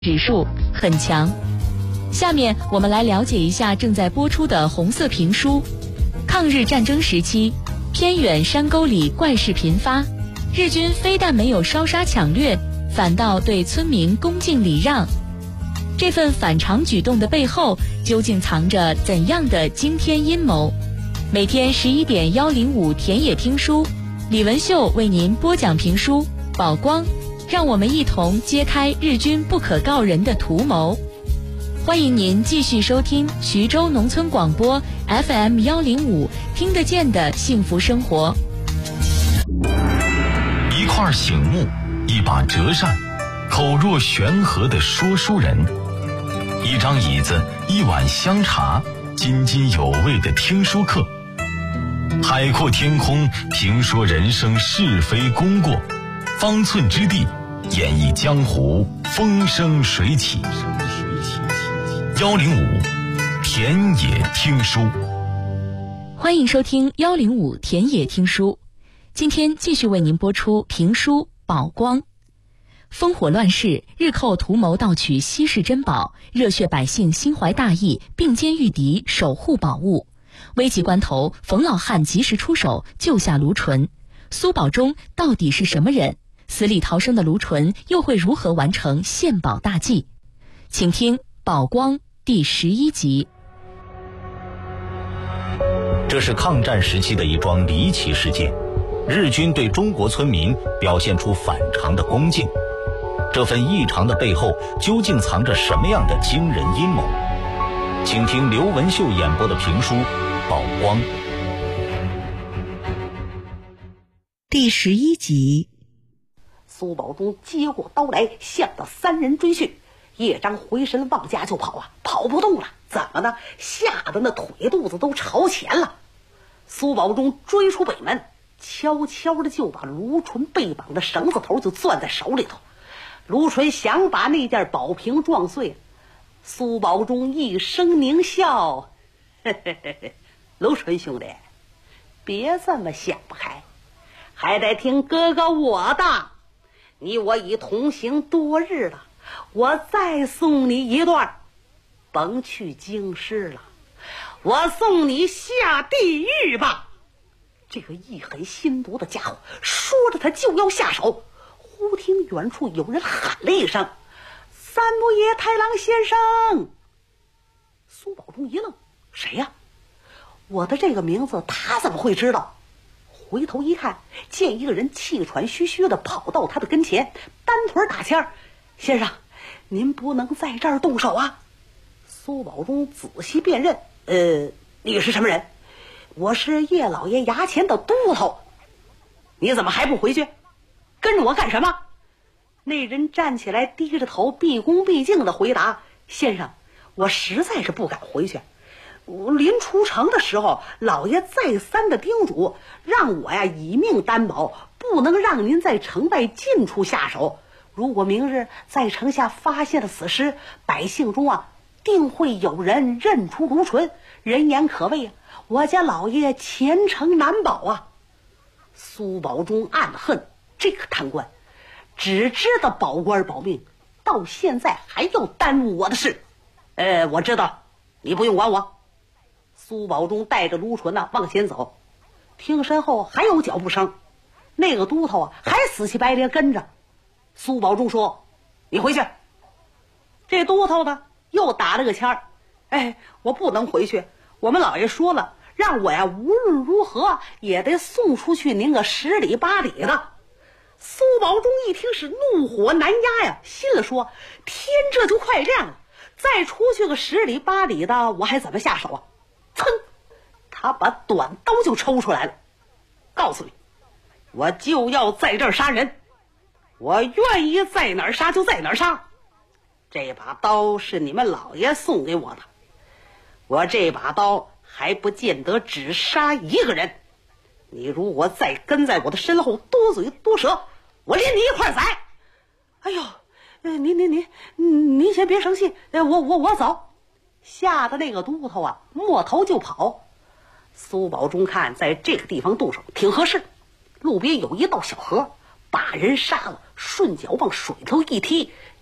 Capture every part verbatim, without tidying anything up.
指数很强。下面我们来了解一下正在播出的红色评书。抗日战争时期，偏远山沟里怪事频发，日军非但没有烧杀抢掠，反倒对村民恭敬礼让。这份反常举动的背后，究竟藏着怎样的惊天阴谋？每天十一点幺零五田野听书，李文秀为您播讲评书《宝光》，让我们一同揭开日军不可告人的图谋。欢迎您继续收听徐州农村广播 F M 幺零五，听得见的幸福生活。 一块醒目，一把折扇，口若悬河的说书人，一张椅子，一碗香茶，津津有味的听书课。海阔天空，评说人生是非功过，方寸之地，演绎江湖风生水起。幺零五田野听书， 欢迎收听幺零五田野听书。今天继续为您播出评书《宝光》。烽火乱世，日寇图谋盗取稀世珍宝，热血百姓心怀大义，并肩御敌，守护宝物。危急关头，冯老汉及时出手，救下卢纯。苏宝忠到底是什么人？死里逃生的卢纯又会如何完成献宝大计？请听《宝光》第十一集。 这是抗战时期的一桩离奇事件，日军对中国村民表现出反常的恭敬。这份异常的背后，究竟藏着什么样的惊人阴谋？请听刘文秀演播的评书《宝光》 第十一集。 苏宝忠接过刀来，向着三人追去。叶章回身往家就跑啊，跑不动了，怎么呢？吓得那腿肚子都朝前了。苏宝忠追出北门，悄悄的就把卢纯被绑的绳子头就攥在手里头。卢纯想把那件宝瓶撞碎，苏宝忠一声狞笑，嘿嘿嘿嘿，卢纯兄弟，别这么想不开，还得听哥哥我的。你我已同行多日了，我再送你一段，甭去京师了，我送你下地狱吧。这个一狠心毒的家伙说着，他就要下手。忽听远处有人喊了一声：“三木野太郎先生！”苏宝忠一愣，谁呀？我的这个名字他怎么会知道？回头一看，见一个人气喘吁吁的跑到他的跟前，单腿打枪：“先生，您不能在这儿动手啊！”苏宝忠仔细辨认：“呃，你是什么人？”“我是叶老爷衙前的都头。”“你怎么还不回去？跟着我干什么？”那人站起来，低着头，毕恭毕敬的回答：“先生，我实在是不敢回去。我临出城的时候，老爷再三的叮嘱，让我呀以命担保，不能让您在城外近处下手。如果明日在城下发现了此尸，百姓中啊定会有人认出卢纯，人言可畏啊，我家老爷前程难保啊。”苏宝忠暗恨这个贪官，只知道保官保命，到现在还要耽误我的事。呃，我知道，你不用管我。苏宝忠带着卢纯呢、啊、往前走，听身后还有脚步声，那个都头啊还死气白咧跟着。苏宝忠说：“你回去。”这都头呢又打了个签儿：“哎，我不能回去，我们老爷说了，让我呀无论如何也得送出去您个十里八里的。”苏宝忠一听是怒火难压呀，心里说：“天这就快亮了，再出去个十里八里的，我还怎么下手啊？”噌，他把短刀就抽出来了，告诉你，我就要在这儿杀人，我愿意在哪儿杀就在哪儿杀。这把刀是你们老爷送给我的，我这把刀还不见得只杀一个人，你如果再跟在我的身后多嘴多舌，我连你一块宰。哎呦，呃，您您您您先别生气，呃，我我我走。吓得那个都头啊摸头就跑。苏宝忠看在这个地方动手挺合适，路边有一道小河，把人杀了，顺脚往水头一踢，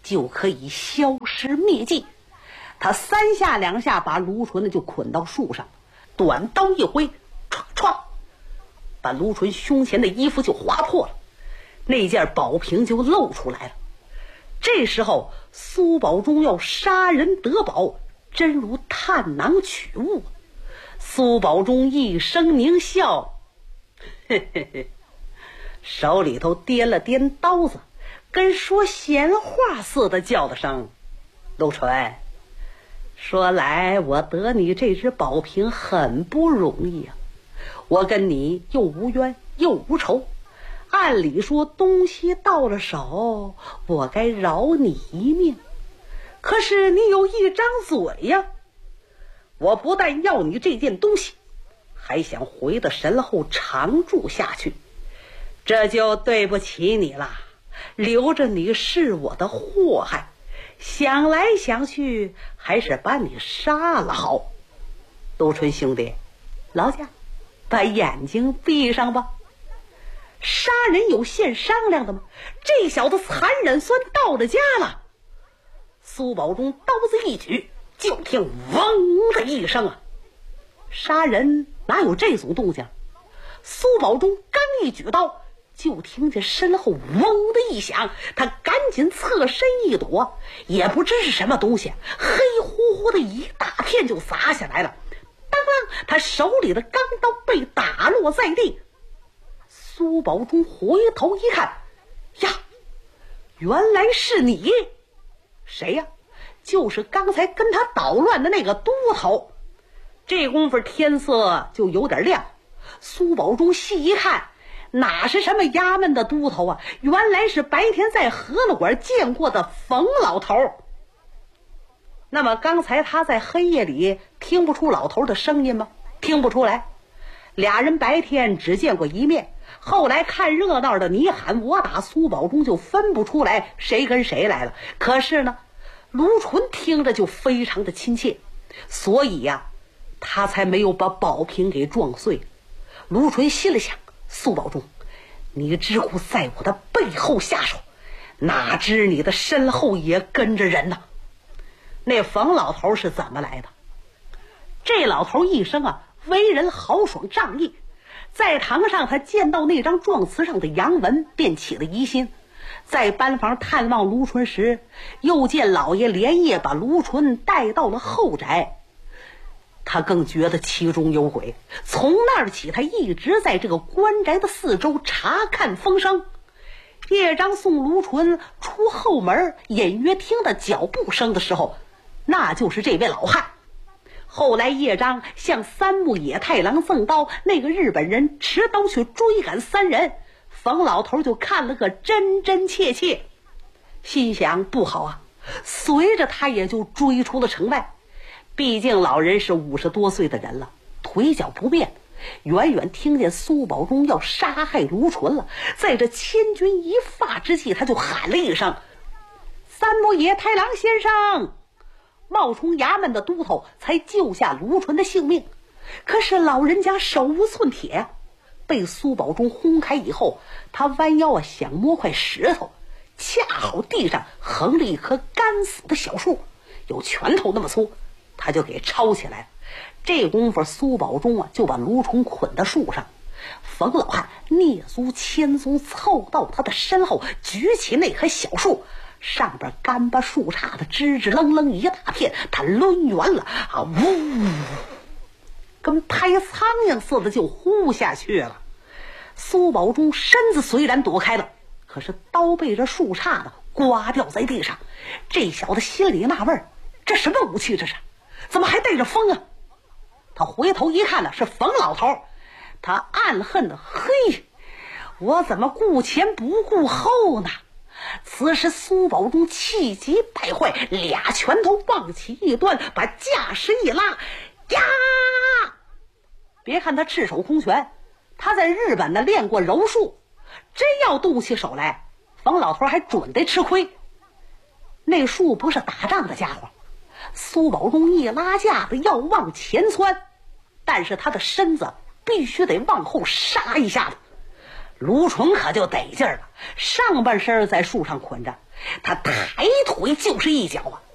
就可以消失灭迹。他三下两下把卢纯就捆到树上，短刀一挥，唰唰，把卢纯胸前的衣服就划破了，那件宝瓶就露出来了。这时候苏保忠要杀人得宝，真如探囊取物。苏保忠一声狞笑，嘿嘿嘿，手里头掂了掂刀子，跟说闲话似的叫了声：陆纯，说来我得你这只宝瓶很不容易啊，我跟你又无冤又无仇，按理说东西到了手，我该饶你一命，可是你有一张嘴呀，我不但要你这件东西，还想回到神后常住下去，这就对不起你了，留着你是我的祸害，想来想去还是把你杀了好。陆纯兄弟，劳驾，把眼睛闭上吧。杀人有现商量的吗？这小子残忍算到了家了。苏保忠刀子一举，就听嗡的一声啊，杀人哪有这种动静？苏保忠刚一举刀，就听见身后嗡的一响，他赶紧侧身一躲，也不知是什么东西，黑乎乎的一大片就砸下来了。当啷，他手里的钢刀被打落在地。苏保忠回头一看，呀，原来是你！谁呀？就是刚才跟他捣乱的那个都头。这功夫天色就有点亮，苏保忠细一看，哪是什么衙门的都头啊，原来是白天在和乐馆见过的冯老头。那么刚才他在黑夜里听不出老头的声音吗？听不出来。俩人白天只见过一面，后来看热闹的你喊我打，苏保忠就分不出来谁跟谁来了。可是呢，卢纯听着就非常的亲切，所以呀、啊，他才没有把宝瓶给撞碎。卢纯心里想，苏保忠，你只顾在我的背后下手，哪知你的身后也跟着人呢。那冯老头是怎么来的？这老头一生啊，为人豪爽仗义，在堂上他见到那张状词上的洋文，便起了疑心。在班房探望卢纯时，又见老爷连夜把卢纯带到了后宅，他更觉得其中有鬼。从那儿起，他一直在这个官宅的四周查看风声。叶章送卢纯出后门，隐约听到脚步声的时候，那就是这位老汉。后来叶章向三木野太郎赠刀，那个日本人持刀去追赶三人，冯老头就看了个真真切切，心想不好啊，随着他也就追出了城外。毕竟老人是五十多岁的人了，腿脚不便，远远听见苏保忠要杀害卢纯了，在这千钧一发之际，他就喊了一声：三木野太郎先生！冒充衙门的都头才救下卢纯的性命。可是老人家手无寸铁，被苏保忠轰开以后，他弯腰啊想摸块石头，恰好地上横着一棵干死的小树，有拳头那么粗，他就给抄起来了。这功夫苏保忠啊就把卢纯捆到树上，冯老汉蹑足千足凑到他的身后，举起那棵小树，上边干巴树杈的支支楞楞一大片，他抡圆了啊，呜，跟拍苍蝇似的就呼下去了。苏保忠身子虽然躲开了，可是刀被这树杈的刮掉在地上。这小子心里纳闷，这什么武器这是？怎么还带着风啊？他回头一看呢，是冯老头。他暗恨的，嘿，我怎么顾前不顾后呢？此时苏保忠气急败坏，俩拳头往起一端，把架势一拉，呀！别看他赤手空拳，他在日本呢练过柔术，真要动起手来，冯老头还准得吃亏。那树不是打仗的家伙，苏保忠一拉架子要往前窜，但是他的身子必须得往后杀一下子。卢纯可就得劲儿了，上半身在树上捆着， 他抬腿就是一脚啊，